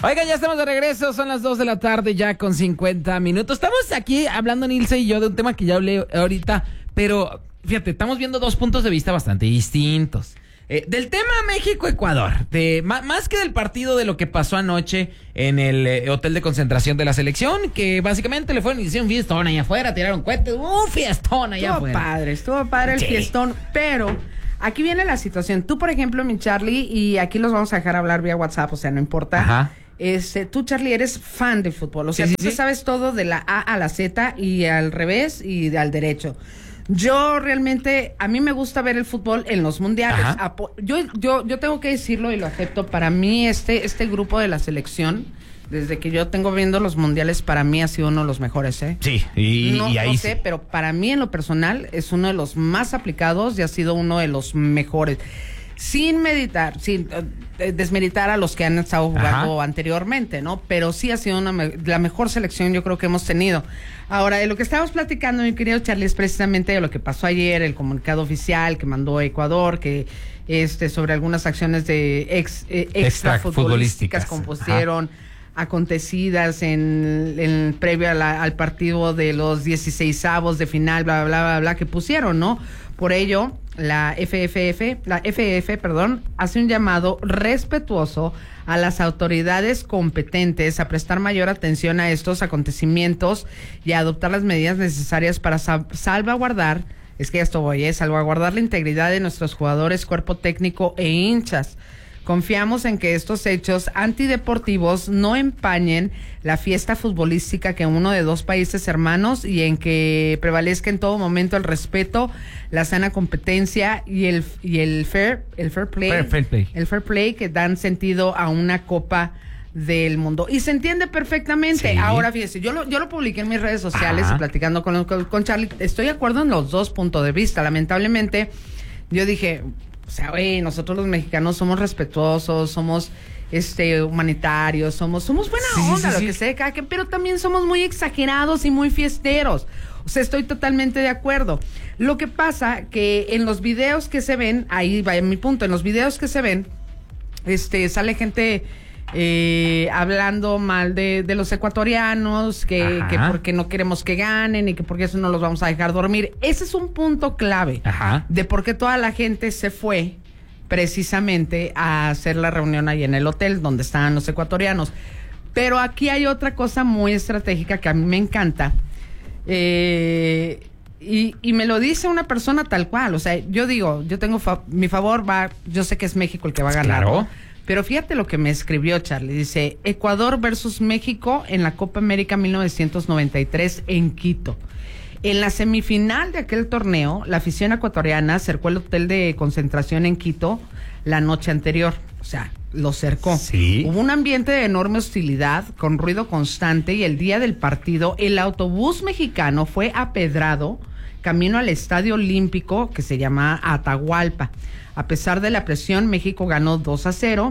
Oigan, ya estamos de regreso, son las 2 de la tarde ya con 50 minutos. Estamos aquí hablando Nilce y yo de un tema que ya hablé ahorita, pero fíjate, estamos viendo dos puntos de vista bastante distintos. Del tema México-Ecuador, más que del partido, de lo que pasó anoche en el hotel de concentración de la selección, que básicamente le fueron y hicieron un fiestón allá afuera, tiraron cohetes, un fiestón allá afuera. Estuvo padre el fiestón, pero aquí viene la situación. Tú, por ejemplo, mi Charlie, y aquí los vamos a dejar hablar vía WhatsApp, o sea, no importa. Ajá. Tú, Charlie, eres fan del fútbol, o sea, tú sabes todo de la A a la Z y al revés y al derecho. Realmente, a mí me gusta ver el fútbol en los mundiales. Yo tengo que decirlo y lo acepto. Para mí, este grupo de la selección, desde que yo tengo viendo los mundiales, para mí ha sido uno de los mejores, ¿eh? Sí, y ahí no sé, pero para mí, en lo personal, es uno de los más aplicados y ha sido uno de los mejores. Sin desmeritar a los que han estado jugando anteriormente, ¿no? Pero sí ha sido la mejor selección, yo creo, que hemos tenido. Ahora, de lo que estábamos platicando, mi querido Charlie, es precisamente de lo que pasó ayer, el comunicado oficial que mandó Ecuador, que sobre algunas acciones de extra futbolísticas compusieron, acontecidas en previo al partido de los 16avos de final, bla, bla, bla, bla, que pusieron, ¿no? Por ello, la FEF, hace un llamado respetuoso a las autoridades competentes a prestar mayor atención a estos acontecimientos y a adoptar las medidas necesarias para salvaguardar la integridad de nuestros jugadores, cuerpo técnico e hinchas. Confiamos en que estos hechos antideportivos no empañen la fiesta futbolística que uno de dos países hermanos, y en que prevalezca en todo momento el respeto, la sana competencia y el fair play que dan sentido a una Copa del Mundo. Y se entiende perfectamente. Sí. Ahora, fíjese, yo lo publiqué en mis redes sociales y platicando con Charlie. Estoy de acuerdo en los dos puntos de vista. Lamentablemente, yo dije, o sea, nosotros los mexicanos somos respetuosos, somos humanitarios, somos buena onda, lo que sea, pero también somos muy exagerados y muy fiesteros. O sea, estoy totalmente de acuerdo. Lo que pasa que en los videos que se ven, ahí va mi punto, en los videos que se ven, sale gente hablando mal de los ecuatorianos, que porque no queremos que ganen y que porque eso no los vamos a dejar dormir. Ese es un punto clave de por qué toda la gente se fue precisamente a hacer la reunión ahí en el hotel donde estaban los ecuatorianos. Pero aquí hay otra cosa muy estratégica que a mí me encanta, y me lo dice una persona tal cual. O sea, yo digo, yo tengo mi favor, yo sé que es México el que va a ganar, claro, ¿no? Pero fíjate lo que me escribió Charlie. Dice, Ecuador versus México en la Copa América 1993 en Quito. En la semifinal de aquel torneo, la afición ecuatoriana cercó el hotel de concentración en Quito la noche anterior. O sea, lo cercó. Sí. Hubo un ambiente de enorme hostilidad, con ruido constante, y el día del partido, el autobús mexicano fue apedrado camino al Estadio Olímpico, que se llama Atahualpa. A pesar de la presión, México ganó 2-0.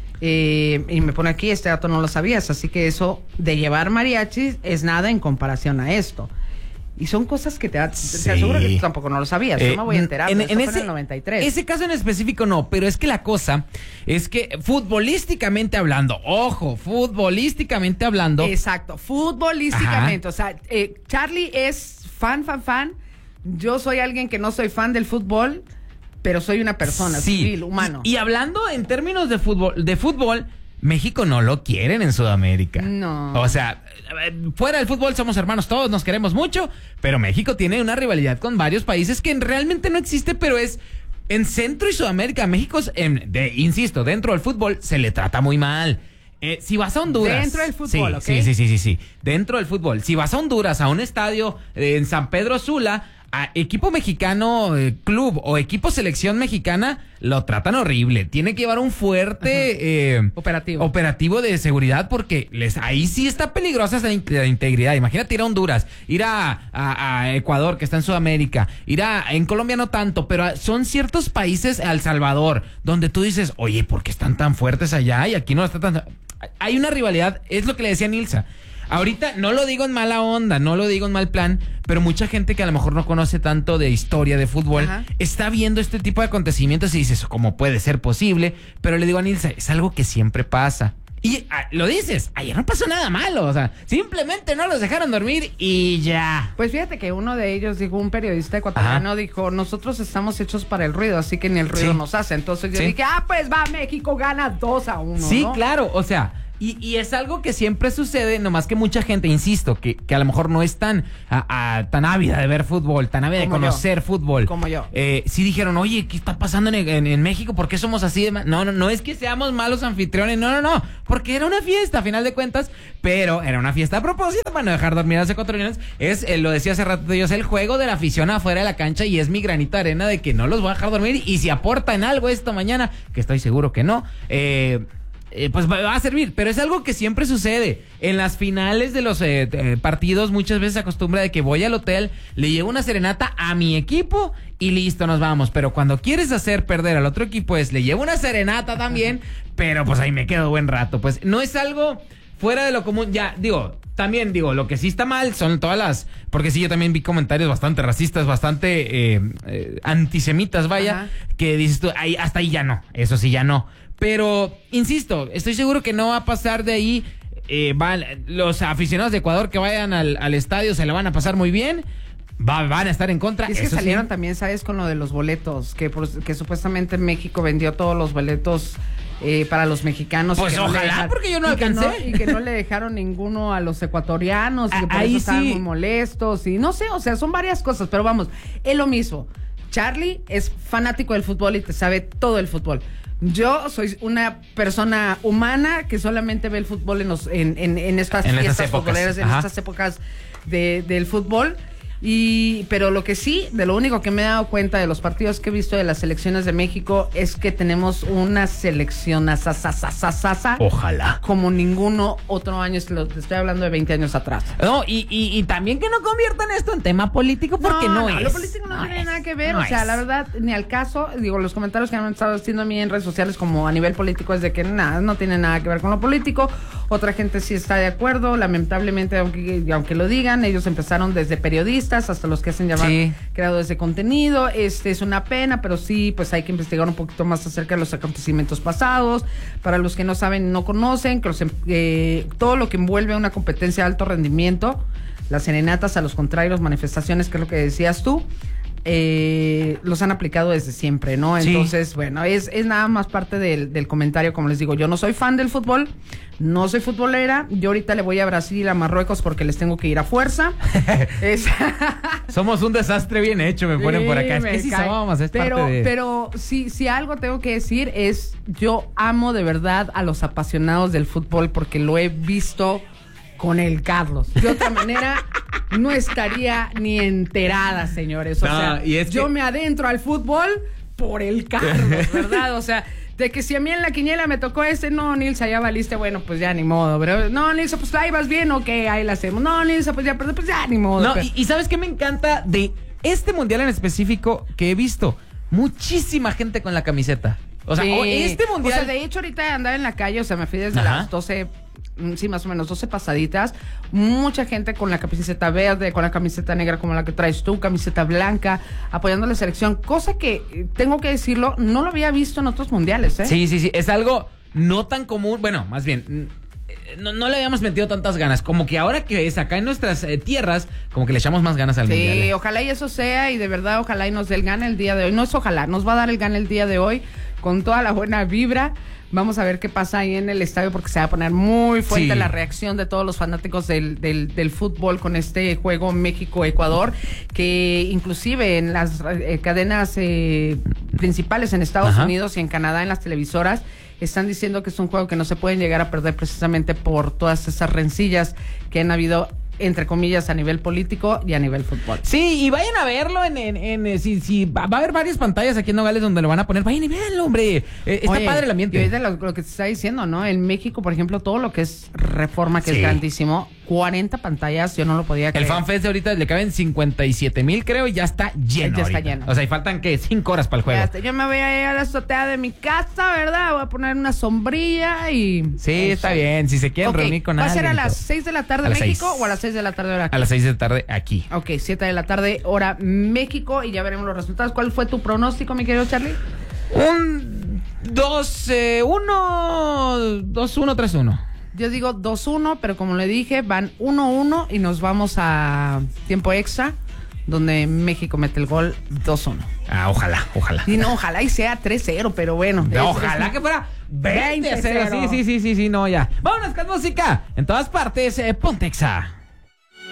Y me pone aquí, este dato no lo sabías, así que eso de llevar mariachis es nada en comparación a esto. Y son cosas que te aseguro que tú tampoco no lo sabías. Yo me voy a enterar. En el 93. Ese caso en específico no, pero es que la cosa es que futbolísticamente hablando, futbolísticamente hablando. Exacto, futbolísticamente. O sea, Charlie es fan. Yo soy alguien que no soy fan del fútbol, pero soy una persona civil, humano. Y hablando en términos de fútbol, México no lo quieren en Sudamérica. No. O sea, fuera del fútbol somos hermanos todos, nos queremos mucho, pero México tiene una rivalidad con varios países que realmente no existe, pero es en Centro y Sudamérica. México, insisto, dentro del fútbol se le trata muy mal. Si vas a Honduras... Dentro del fútbol, sí, ¿ok? Sí. Dentro del fútbol. Si vas a Honduras, a un estadio en San Pedro Sula, a equipo mexicano, club o equipo selección mexicana, lo tratan horrible. Tiene que llevar un fuerte operativo de seguridad, porque ahí sí está peligrosa esa integridad. Imagínate ir a Honduras, ir a Ecuador, que está en Sudamérica, en Colombia no tanto, pero son ciertos países, El Salvador, donde tú dices, oye, ¿por qué están tan fuertes allá y aquí no está tan...? Hay una rivalidad, es lo que le decía Nilsa. Ahorita no lo digo en mala onda, no lo digo en mal plan, pero mucha gente que a lo mejor no conoce tanto de historia de fútbol está viendo este tipo de acontecimientos y dices, ¿cómo puede ser posible? Pero le digo a Nilsa, es algo que siempre pasa. Y lo dices, ayer no pasó nada malo, o sea, simplemente no los dejaron dormir y ya. Pues fíjate que uno de ellos dijo, un periodista ecuatoriano dijo, nosotros estamos hechos para el ruido, así que ni el ruido nos hace. Entonces yo dije, pues va, México gana 2-1. Sí, ¿no? claro, o sea, y es algo que siempre sucede, nomás que mucha gente, insisto, que a lo mejor no es tan ávida de ver fútbol, tan ávida de conocer fútbol. Como yo. Sí dijeron, oye, ¿qué está pasando en México? ¿Por qué somos así de No es que seamos malos anfitriones, no, porque era una fiesta, a final de cuentas, pero era una fiesta a propósito para no dejar dormir a los ecuatorianos. Lo decía hace rato yo, es el juego de la afición afuera de la cancha y es mi granito de arena de que no los voy a dejar dormir y si aportan algo esta mañana, que estoy seguro que no, pues va a servir, pero es algo que siempre sucede. En las finales de los partidos muchas veces se acostumbra de que voy al hotel, le llevo una serenata a mi equipo y listo, nos vamos. Pero cuando quieres hacer perder al otro equipo le llevo una serenata también, pero pues ahí me quedo buen rato. Pues no es algo fuera de lo común. Ya, también lo que sí está mal son todas las... Porque sí, yo también vi comentarios bastante racistas, bastante antisemitas, vaya, que dices tú, hasta ahí ya no, eso sí ya no. Pero, insisto, estoy seguro que no va a pasar de ahí. Los aficionados de Ecuador que vayan al estadio se lo van a pasar muy bien. Van a estar en contra. Es que salieron también, ¿sabes? Con lo de los boletos, que supuestamente México vendió todos los boletos para los mexicanos. Pues ojalá, porque yo no alcancé. Y que no le dejaron ninguno a los ecuatorianos, y que por eso estaban muy molestos. Y no sé, o sea, son varias cosas, pero vamos, es lo mismo. Charlie es fanático del fútbol y te sabe todo el fútbol. Yo soy una persona humana que solamente ve el fútbol en estas fiestas futboleras, en estas épocas del fútbol. Pero lo que sí, de lo único que me he dado cuenta de los partidos que he visto de las selecciones de México es que tenemos una selección asasasasasasa. Ojalá. Como ninguno otro año, te estoy hablando de 20 años atrás. No, y también que no conviertan esto en tema político porque no es. Lo político no tiene nada que ver, la verdad, ni al caso. Los comentarios que han estado haciendo a mí en redes sociales como a nivel político es de que no tiene nada que ver con lo político. Otra gente sí está de acuerdo, lamentablemente, aunque lo digan, ellos empezaron desde periodistas hasta los que hacen llamar creadores de contenido. Es una pena, pero sí, pues hay que investigar un poquito más acerca de los acontecimientos pasados. Para los que no saben, no conocen, que todo lo que envuelve una competencia de alto rendimiento, las serenatas a los contrarios, manifestaciones, que es lo que decías tú, los han aplicado desde siempre, ¿no? Entonces, bueno, es nada más parte del comentario. Como les digo, yo no soy fan del fútbol, no soy futbolera. Yo ahorita le voy a Brasil y a Marruecos porque les tengo que ir a fuerza. Somos un desastre bien hecho, me ponen por acá. Es que sí somos, pero si algo tengo que decir es, yo amo de verdad a los apasionados del fútbol porque lo he visto con el Carlos. De otra manera, no estaría ni enterada, señores. O sea, yo me adentro al fútbol por el Carlos, ¿verdad? O sea, de que si a mí en la quiniela me tocó no, Nilsa, ya valiste, bueno, pues ya ni modo, pero no, Nilsa, pues ahí vas bien, ok, ahí la hacemos. No, Nilsa, pues ya ni modo. No, y ¿sabes qué me encanta de este mundial en específico que he visto? Muchísima gente con la camiseta. O sea, este mundial... O sea, de hecho, ahorita andaba en la calle, o sea, me fui desde las 12... Sí, más o menos 12 pasaditas. Mucha gente con la camiseta verde, con la camiseta negra como la que traes tú, camiseta blanca, apoyando a la selección. Cosa que, tengo que decirlo, no lo había visto en otros mundiales, ¿eh? Sí. Es algo no tan común. Bueno, más bien, no le habíamos metido tantas ganas. Como que ahora que es acá en nuestras tierras, como que le echamos más ganas al mundial. Sí, ojalá y eso sea. Y de verdad, ojalá y nos dé el gane el día de hoy. No es ojalá, nos va a dar el gane el día de hoy con toda la buena vibra. Vamos a ver qué pasa ahí en el estadio porque se va a poner muy fuerte la reacción de todos los fanáticos del fútbol con este juego México-Ecuador, que inclusive en las cadenas principales en Estados Unidos y en Canadá, en las televisoras, están diciendo que es un juego que no se pueden llegar a perder precisamente por todas esas rencillas que han habido, entre comillas, a nivel político y a nivel fútbol. Sí, y vayan a verlo si va a haber varias pantallas aquí en Nogales donde lo van a poner. Vayan y véanlo, hombre. Está padre el ambiente. Y ahorita lo que te está diciendo, ¿no? En México, por ejemplo, todo lo que es Reforma, que es grandísimo, 40 pantallas, yo no lo podía creer. El FanFest de ahorita le caben 57,000, creo, y ya está lleno. Ya está lleno. O sea, y faltan, ¿qué? 5 horas para el juego. Yo me voy a ir a la azotea de mi casa, ¿verdad? Voy a poner una sombrilla y... Sí, está bien. Si se quieren reunir con alguien. ¿Va a ser a las 6 de la tarde México o a las 6 de la tarde hora aquí? A las 6 de la tarde aquí. Ok, 7 de la tarde hora México y ya veremos los resultados. ¿Cuál fue tu pronóstico, mi querido Charlie? 2-1, 2-1, 3-1. Yo digo 2-1, pero como le dije, van 1-1 y nos vamos a tiempo extra, donde México mete el gol 2-1. Ojalá. Y no, ojalá y sea 3-0, pero bueno. Ojalá que fuera 20-0. Sí, no, ya. Vámonos con música. En todas partes, Pontexa.